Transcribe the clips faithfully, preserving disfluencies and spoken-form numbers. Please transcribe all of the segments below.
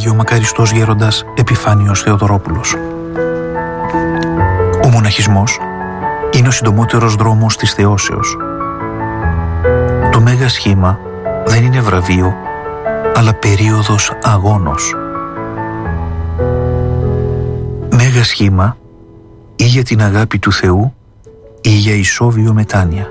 έλεγε ο μακαριστός γέροντας Επιφάνιος Θεοδωρόπουλος. Ο μοναχισμός είναι ο συντομότερος δρόμος της θεώσεως. Το μέγα σχήμα δεν είναι βραβείο, αλλά περίοδος αγώνος. Μέγα σχήμα ή για την αγάπη του Θεού ή για ισόβιο μετάνοια.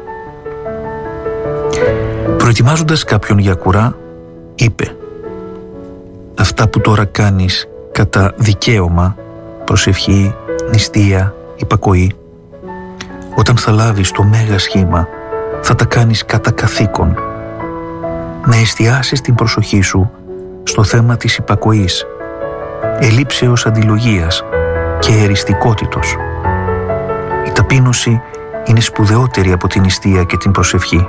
Προετοιμάζοντας κάποιον για κουρά, είπε: «Αυτά που τώρα κάνεις κατά δικαίωμα, προσευχή, νηστεία, υπακοή, όταν θα λάβεις το μέγα σχήμα, θα τα κάνεις κατά καθήκον. Να εστιάσεις την προσοχή σου στο θέμα της υπακοής, ελήψεως αντιλογίας και εριστικότητος. Η ταπείνωση είναι σπουδαιότερη από την νηστεία και την προσευχή.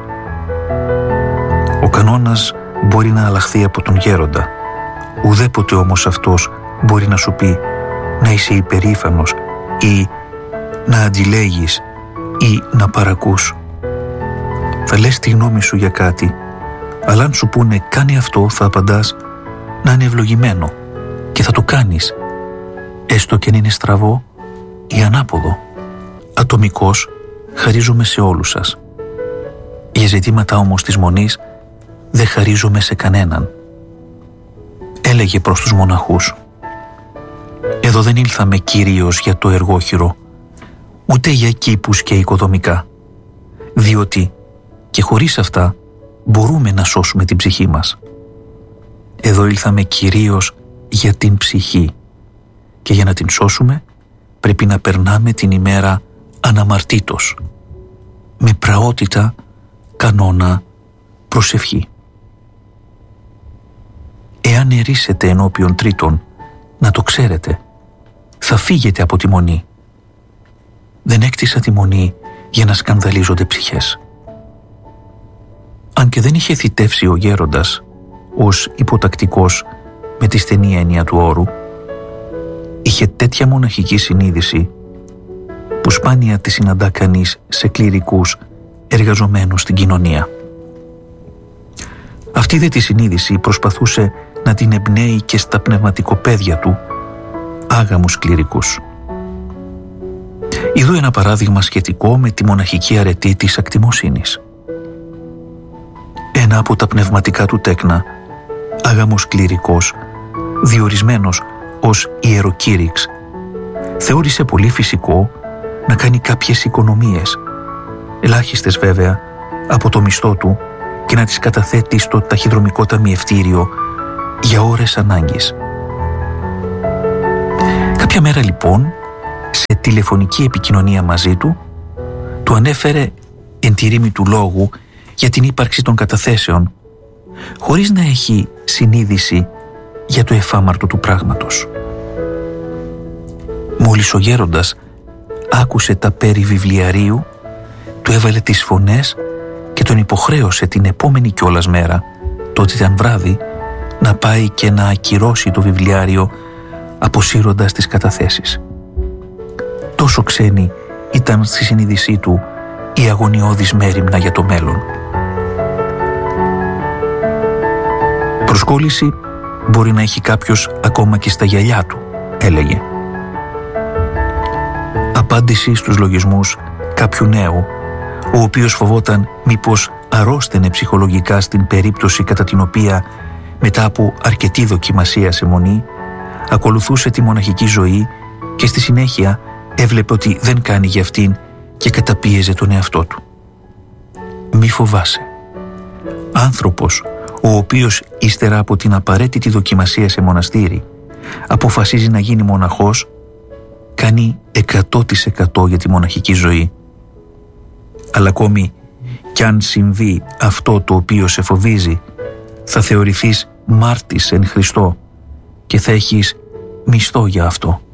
Ο κανόνας μπορεί να αλλάχθει από τον γέροντα, ουδέποτε όμως αυτός μπορεί να σου πει να είσαι υπερήφανος ή να αντιλέγεις ή να παρακούς. Θα λες τη γνώμη σου για κάτι, αλλά αν σου πούνε κάνε αυτό, θα απαντάς να είναι ευλογημένο και θα το κάνεις, έστω και αν είναι στραβό ή ανάποδο. Ατομικώς χαρίζομαι σε όλους σας. Για ζητήματα όμως της μονής δεν χαρίζομαι σε κανέναν». Έλεγε προς τους μοναχούς: «Εδώ δεν ήλθαμε κυρίως για το εργόχειρο, ούτε για κήπους και οικοδομικά, διότι και χωρίς αυτά μπορούμε να σώσουμε την ψυχή μας. Εδώ ήλθαμε κυρίως για την ψυχή και για να την σώσουμε πρέπει να περνάμε την ημέρα αναμαρτήτως, με πραότητα, κανόνα, προσευχή. Εάν ερίσετε ενώπιον τρίτων, να το ξέρετε, θα φύγετε από τη μονή. Δεν έκτισα τη μονή για να σκανδαλίζονται ψυχές». Αν και δεν είχε θητεύσει ο γέροντας ως υποτακτικός με τη στενή έννοια του όρου, είχε τέτοια μοναχική συνείδηση που σπάνια τη συναντά κανείς σε κληρικούς εργαζομένους στην κοινωνία. Αυτή δε τη συνείδηση προσπαθούσε να την εμπνέει και στα πνευματικοπαίδια του, άγαμους κληρικούς. Ιδού ένα παράδειγμα σχετικό με τη μοναχική αρετή της ακτιμοσύνης. Ένα από τα πνευματικά του τέκνα, άγαμος κληρικός, διορισμένος ως ιεροκήρυξ, θεώρησε πολύ φυσικό να κάνει κάποιες οικονομίες, ελάχιστες βέβαια, από το μισθό του και να τις καταθέτει στο ταχυδρομικό ταμιευτήριο για ώρες ανάγκης. Κάποια μέρα λοιπόν, σε τηλεφωνική επικοινωνία μαζί του, του ανέφερε εν τη ρήμη του λόγου για την ύπαρξη των καταθέσεων, χωρίς να έχει συνείδηση για το εφάμαρτο του πράγματος. Μόλις ο γέροντας άκουσε τα περί βιβλιαρίου, του έβαλε τις φωνές και τον υποχρέωσε την επόμενη κιόλας μέρα, τότε ήταν βράδυ, να πάει και να ακυρώσει το βιβλιάριο αποσύροντας τις καταθέσεις. Τόσο ξένη ήταν στη συνείδησή του η αγωνιώδης μέριμνα για το μέλλον. Προσκόλληση μπορεί να έχει κάποιος ακόμα και στα γυαλιά του, έλεγε. Απάντηση στους λογισμούς κάποιου νέου, ο οποίος φοβόταν μήπως αρρώστενε ψυχολογικά στην περίπτωση κατά την οποία, μετά από αρκετή δοκιμασία σε μονή, ακολουθούσε τη μοναχική ζωή και στη συνέχεια έβλεπε ότι δεν κάνει για αυτήν και καταπίεζε τον εαυτό του. Μη φοβάσαι. Άνθρωπος ο οποίος ύστερα από την απαραίτητη δοκιμασία σε μοναστήρι αποφασίζει να γίνει μοναχός, κάνει εκατό τοις εκατό για τη μοναχική ζωή. Αλλά ακόμη κι αν συμβεί αυτό το οποίο σε φοβίζει, θα θεωρηθείς μάρτης εν Χριστώ και θα έχεις μισθό για αυτό.